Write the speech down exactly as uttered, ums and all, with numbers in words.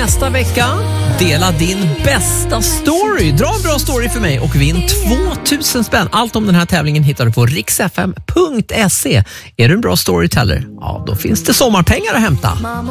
nästa vecka. Dela din bästa story. Dra en bra story för mig och vinn tvåtusen spänn. Allt om den här tävlingen hittar du på riks f m punkt se. Är du en bra storyteller? Ja, då finns det sommarpengar att hämta.